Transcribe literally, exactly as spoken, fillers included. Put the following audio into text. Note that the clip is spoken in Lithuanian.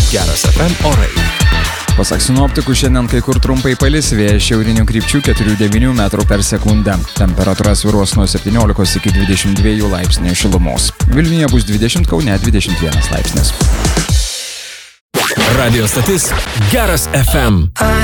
Geras F M orai. Pasak sinoptikų, šiandien kai kur trumpai palis, vėjas šiaurinių krypčių keturi devyni metrų per sekundę. Temperatūra svyruos nuo septyniolikos iki dvidešimt dviejų laipsnių šilumos. Vilniuje bus dvidešimt, Kaune dvidešimt vienas laipsnis. Radio stotis Geras F M.